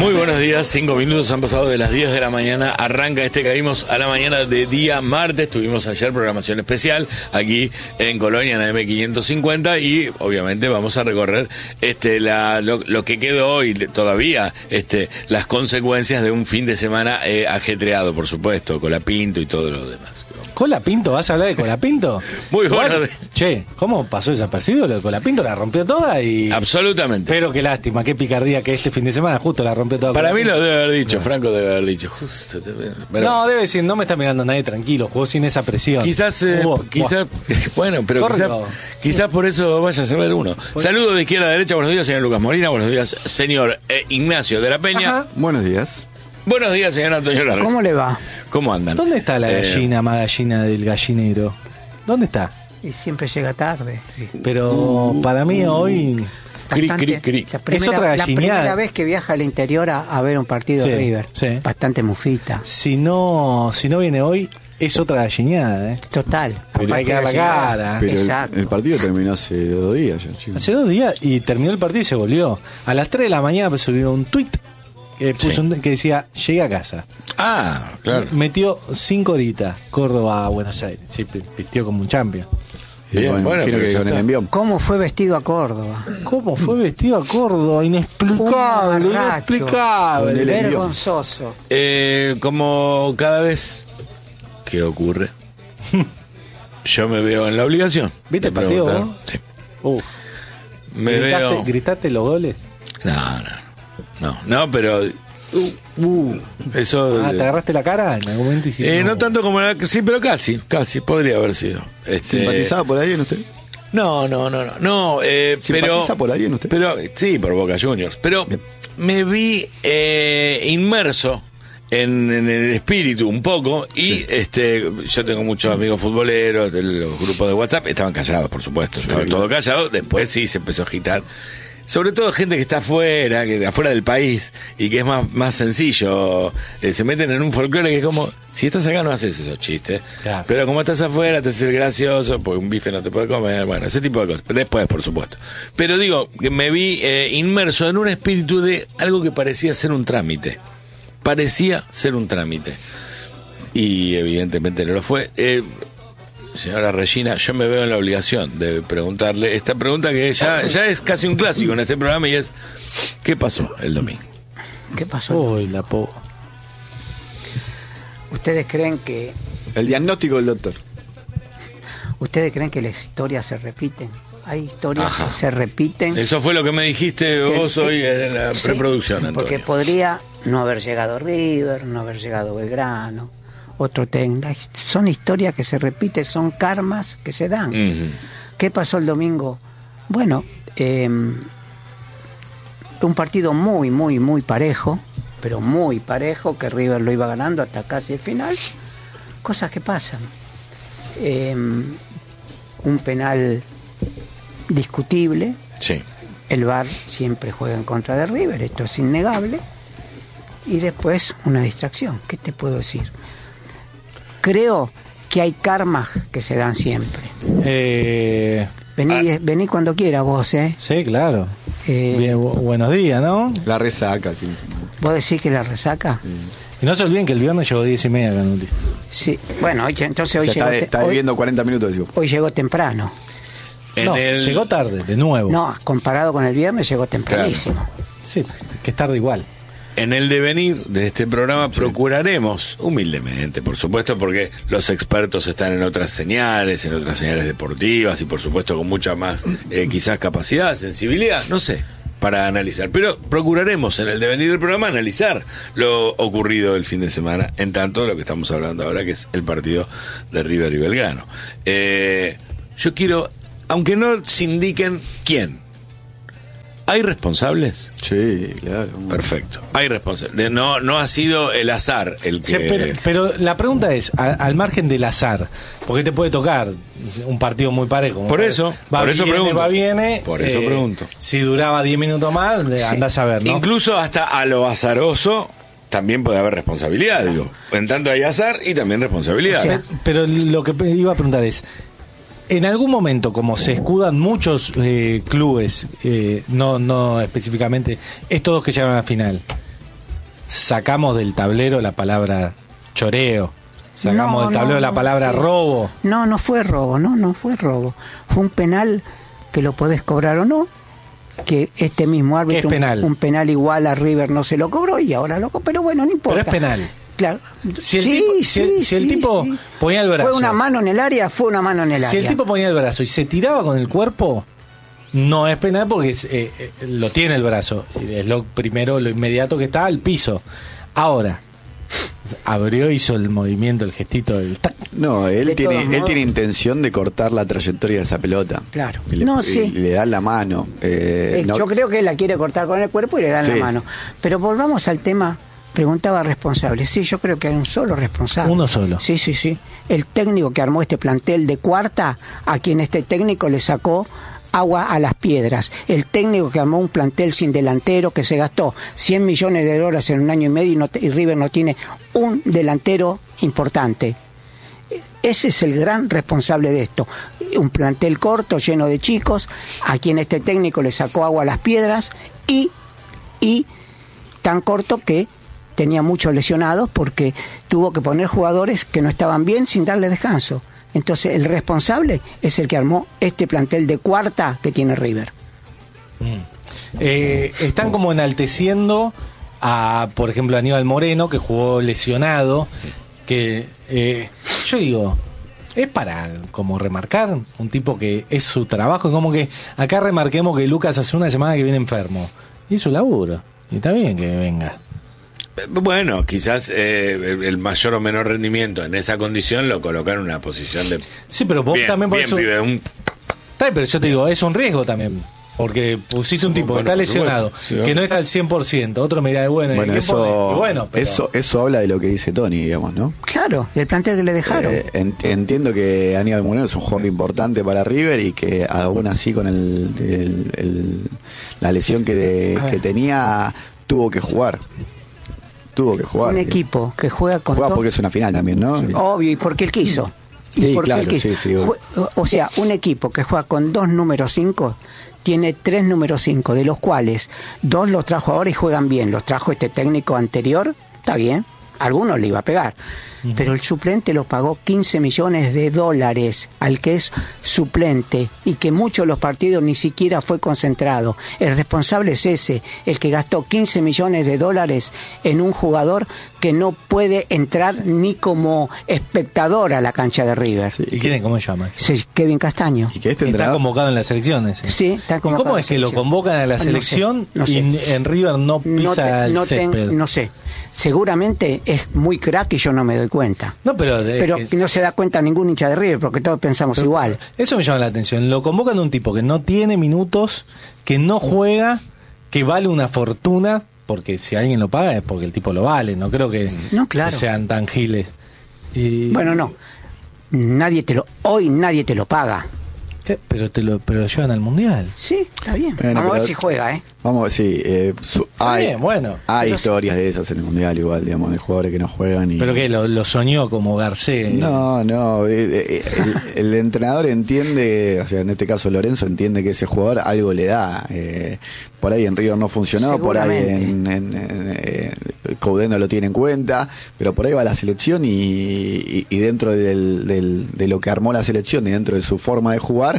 Muy buenos días, 5 minutos han pasado de las 10 de la mañana, arranca Caímos a la mañana de día martes, tuvimos ayer programación especial aquí en Colonia, en AM550, y obviamente vamos a recorrer lo que quedó hoy todavía, las consecuencias de un fin de semana ajetreado, por supuesto, Colapinto y todo lo demás. ¿Colapinto? ¿Vas a hablar de Colapinto? Muy bueno. Che, ¿cómo pasó desapercibido lo de Colapinto? La rompió toda y... Absolutamente. Pero qué lástima, qué picardía que este fin de semana justo la rompió toda. Para mí lo debe haber dicho, Franco debe haber dicho. Justo, pero... No, debe decir, no me está mirando nadie tranquilo, jugó sin esa presión. Quizás, bueno, pero quizás por eso vaya a saber uno. Saludos de izquierda a derecha, buenos días, señor Lucas Molina, buenos días, señor Ignacio de la Peña. Ajá. Buenos días. Buenos días, señor Antonio Largo. ¿Cómo le va? ¿Cómo andan? ¿Dónde está la gallina más gallina del gallinero? ¿Dónde está? Y siempre llega tarde. Sí. Pero para mí hoy... Cri. Es otra gallineada. La primera vez que viaja al interior a ver un partido de River. Sí. Bastante mufita. Si no viene hoy, es otra gallineada, Total. Pero hay que dar la cara. Pero Exacto. el partido terminó hace 2 días ya, chicos. Hace 2 días y terminó el partido y se volvió. A las 3 de la mañana me subió un tuit que decía, llegué a casa. Ah, claro. Metió 5 horitas, Córdoba a Buenos Aires. Sí, pistió como un champion. Bien, bueno, imagino que con el envión. ¿Cómo fue vestido a Córdoba? ¿Cómo fue vestido a Córdoba? Inexplicable, Un amarracho. inexplicable. Vergonzoso. Como cada vez que ocurre, yo me veo en la obligación. ¿Viste de el partido preguntar. vos? Sí. Me veo... ¿Gritaste los goles? No, pero... Eso... ¿Te agarraste la cara en algún momento? Dijiste, no tanto como la... Sí, pero casi podría haber sido. ¿Simpatizaba por alguien usted? No, ¿Simpatiza por alguien usted? Pero sí, por Boca Juniors. Pero me vi inmerso en el espíritu un poco y yo tengo muchos amigos futboleros de los grupos de WhatsApp, estaban callados, por supuesto, estaban todos callados. Después sí se empezó a agitar, sobre todo gente que está afuera, que afuera del país, y que es más sencillo, se meten en un folclore que es como, si estás acá no haces esos chistes, claro. Pero como estás afuera te haces el gracioso, porque un bife no te puede comer, bueno, ese tipo de cosas, después por supuesto. Pero digo, que me vi inmerso en un espíritu de algo que parecía ser un trámite, y evidentemente no lo fue. Señora Regina, yo me veo en la obligación de preguntarle esta pregunta que ya es casi un clásico en este programa, y es: ¿qué pasó el domingo? ¿Qué pasó? Uy, la po... ¿Ustedes creen que El diagnóstico del doctor. las historias se repiten? Hay historias que se repiten. Eso fue lo que me dijiste vos hoy en la preproducción, Antonio. Porque podría no haber llegado River, no haber llegado Belgrano, otro técnico. Son historias que se repiten, son karmas que se dan. Uh-huh. ¿Qué pasó el domingo? Bueno, un partido muy, muy, muy parejo, pero muy parejo, que River lo iba ganando hasta casi el final. Cosas que pasan. Un penal discutible. Sí. El VAR siempre juega en contra de River, esto es innegable. Y después una distracción. ¿Qué te puedo decir? Creo que hay karmas que se dan siempre. Vení cuando quiera vos, Sí, claro. Bien, buenos días, ¿no? La resaca. ¿Vos decís que la resaca? Y no se olviden que el viernes llegó 10:30 Canuti. Sí, bueno, entonces hoy llegó... Está viviendo 40 minutos, digo. Hoy llegó temprano. Llegó tarde, de nuevo. No, comparado con el viernes llegó tempranísimo. Claro. Sí, que es tarde igual. En el devenir de este programa procuraremos, humildemente, por supuesto, porque los expertos están en otras señales deportivas, y por supuesto con mucha más quizás capacidad, sensibilidad, no sé, para analizar. Pero procuraremos en el devenir del programa analizar lo ocurrido el fin de semana, en tanto lo que estamos hablando ahora, que es el partido de River y Belgrano. Yo quiero, aunque no se indiquen quién, ¿hay responsables? Sí, claro. Perfecto. Hay responsables. No ha sido el azar el que... Sí, pero la pregunta es, al margen del azar, porque te puede tocar un partido muy parejo. Por eso viene. Por eso pregunto. Si duraba 10 minutos más, andás a ver, ¿no? Incluso hasta a lo azaroso también puede haber responsabilidad, digo. En tanto hay azar y también responsabilidad. O sea, pero lo que iba a preguntar es, en algún momento, como se escudan muchos clubes, no específicamente estos dos que llegaron a la final, sacamos del tablero la palabra choreo, sacamos del tablero la palabra robo. No fue robo, no fue robo. Fue un penal que lo podés cobrar o no, que este mismo árbitro, ¿qué es penal? Un penal igual a River no se lo cobró y ahora lo cobró, pero bueno, no importa. Pero es penal. Claro. Si el tipo ponía el brazo, fue una mano en el área, Si el tipo ponía el brazo y se tiraba con el cuerpo, no es penal porque lo tiene el brazo. Es lo primero, lo inmediato que está al piso. Ahora, abrió, hizo el movimiento, el gestito del tac. No, él tiene intención de cortar la trayectoria de esa pelota. Claro. Y le da la mano. Yo creo que él la quiere cortar con el cuerpo y le dan la mano. Pero volvamos al tema. Preguntaba responsable. Sí, yo creo que hay un solo responsable. Uno solo. Sí. El técnico que armó este plantel de cuarta, a quien este técnico le sacó agua a las piedras. El técnico que armó un plantel sin delantero, que se gastó 100 millones de dólares en un año y medio y River no tiene un delantero importante. Ese es el gran responsable de esto. Un plantel corto, lleno de chicos, a quien este técnico le sacó agua a las piedras y tan corto que tenía muchos lesionados porque tuvo que poner jugadores que no estaban bien sin darle descanso. Entonces el responsable es el que armó este plantel de cuarta que tiene River. Están como enalteciendo a, por ejemplo, Aníbal Moreno, que jugó lesionado, que yo digo, es para como remarcar un tipo que es su trabajo, como que acá remarquemos que Lucas hace una semana que viene enfermo, y su laburo, y está bien que venga. Bueno, quizás el mayor o menor rendimiento en esa condición lo colocar en una posición de... Sí, pero vos también por eso... Pibe, Está bien, pero yo te digo, es un riesgo también. Porque pusiste un tipo que está lesionado, que no está al 100%, otro me dirá de bueno, pero... eso habla de lo que dice Tony, digamos, ¿no? Claro, del plantel que le dejaron. Entiendo que Aníbal Moreno es un jugador importante para River y que aún así con la lesión que tenía tuvo que jugar. Un equipo que juega con porque es una final también, ¿no? Obvio, y porque él quiso. Sí, claro, sí. O sea, un equipo que juega con 2 números 5 tiene 3 números 5, de los cuales 2 los trajo ahora y juegan bien. Los trajo este técnico anterior, está bien, algunos le iba a pegar. Pero el suplente lo pagó 15 millones de dólares al que es suplente y que muchos de los partidos ni siquiera fue concentrado. El responsable es ese, el que gastó 15 millones de dólares en un jugador que no puede entrar ni como espectador a la cancha de River. Sí, ¿y quién, cómo se llama? Sí, Kevin Castaño. ¿Y que está convocado en las selecciones? Sí, está convocado. ¿Y cómo es que lo convocan a la selección no sé. y en River no pisa el césped? No sé. Seguramente es muy crack y yo no me doy cuenta. No, pero no se da cuenta ningún hincha de River porque todos pensamos igual. Eso me llama la atención. Lo convocan a un tipo que no tiene minutos, que no juega, que vale una fortuna, porque si alguien lo paga es porque el tipo lo vale. No creo que sean tan giles. Bueno, no. Hoy nadie te lo paga. ¿Qué? Pero lo llevan al Mundial. Sí, está bien. Vamos a ver si juega, Vamos a ver si... hay pero historias de esas en el Mundial igual, digamos, de jugadores que no juegan. ¿Pero qué? ¿Lo soñó como Garcés? No. El entrenador entiende, o sea, en este caso Lorenzo entiende que ese jugador algo le da. Por ahí en River no funcionó, por ahí en Coudet no lo tiene en cuenta, pero por ahí va la selección y dentro de lo que armó la selección y dentro de su forma de jugar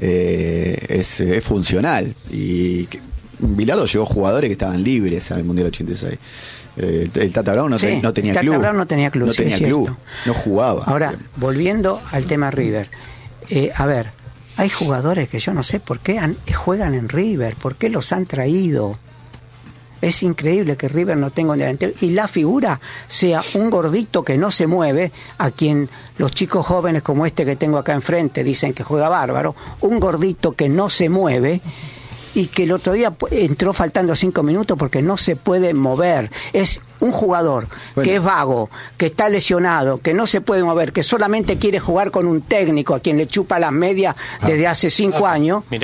es funcional. Y Bilardo llevó jugadores que estaban libres al Mundial 86. El Tata Brown no tenía club. Brown no tenía club, no jugaba. Ahora, volviendo al tema River, a ver, hay jugadores que yo no sé por qué juegan en River, por qué los han traído. Es increíble que River no tenga un delantero y la figura sea un gordito que no se mueve, a quien los chicos jóvenes como este que tengo acá enfrente dicen que juega bárbaro, un gordito que no se mueve y que el otro día entró faltando 5 minutos porque no se puede mover. Es un jugador que es vago, que está lesionado, que no se puede mover, que solamente quiere jugar con un técnico a quien le chupa las medias desde hace 5 años. Mira.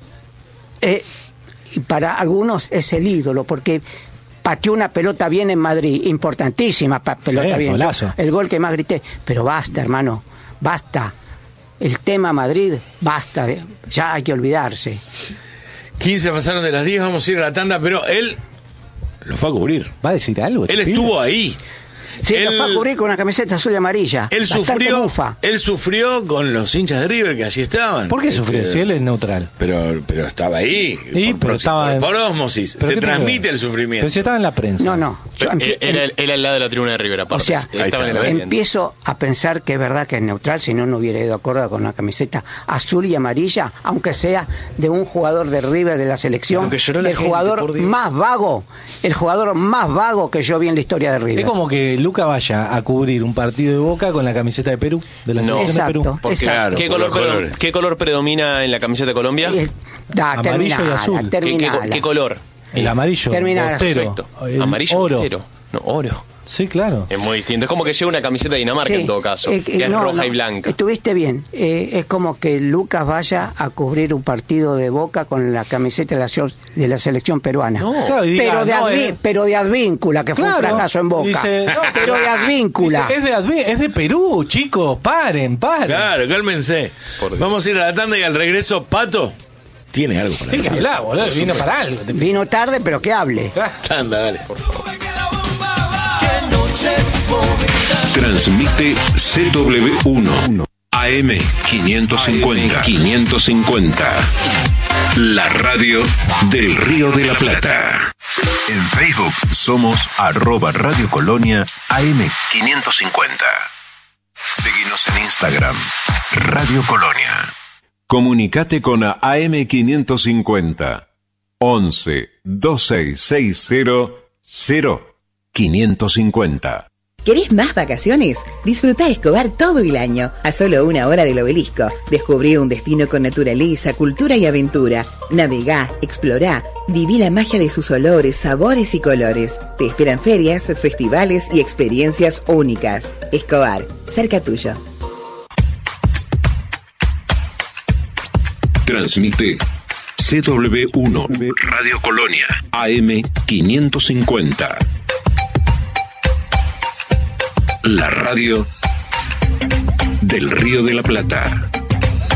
Y para algunos es el ídolo, porque pateó una pelota bien en Madrid, importantísima pelota bien. El gol que más grité. Pero basta, hermano, basta. El tema Madrid, basta. Ya hay que olvidarse. 15 pasaron de las 10, vamos a ir a la tanda, pero él lo fue a cubrir. ¿Va a decir algo? Él estuvo ahí. Sí, lo fue a cubrir con una camiseta azul y amarilla. Él sufrió con los hinchas de River que allí estaban. ¿Por qué sufrió? Si él es neutral. Pero estaba ahí. Sí, pero estaba por ósmosis. Se transmite el sufrimiento. Pero si estaba en la prensa. No. Era al lado de la tribuna de River, aparte. O sea, empiezo a pensar que es verdad que es neutral, si no hubiera ido a Córdoba con una camiseta azul y amarilla, aunque sea de un jugador de River de la selección, el jugador más vago que yo vi en la historia de River. Es como que Luca vaya a cubrir un partido de Boca con la camiseta de Perú, de la selección de Perú. Claro, ¿Qué color predomina en la camiseta de Colombia? Amarillo y azul. ¿Qué color? El amarillo. Perfecto. Amarillo oro. No, oro. Sí, claro. Es muy distinto. Es como que lleva una camiseta de Dinamarca en todo caso, que es roja y blanca. Estuviste bien. Es como que Lucas vaya a cubrir un partido de Boca con la camiseta de la selección peruana. No. Claro, diga, pero de Advíncula, que fue un fracaso en Boca. Pero de Advíncula. Es de Perú, chicos. Paren. Claro, cálmense. Vamos a ir a la tanda y al regreso, Pato tiene algo para decir. Hablar, boludo. Vino para algo. Vino tarde, pero que hable. Tanda, dale, por favor. Transmite CW1 AM550. La radio del Río de la Plata. En Facebook somos @Radio Colonia AM550. Seguinos en Instagram, Radio Colonia. Comunicate con AM550 11 2660 0550. ¿Querés más vacaciones? Disfrutá Escobar todo el año, a solo 1 hora del Obelisco. Descubrí un destino con naturaleza, cultura y aventura. Navegá, explorá, viví la magia de sus olores, sabores y colores. Te esperan ferias, festivales y experiencias únicas. Escobar, cerca tuyo. Transmite CW1 Radio Colonia AM550. La radio del Río de la Plata.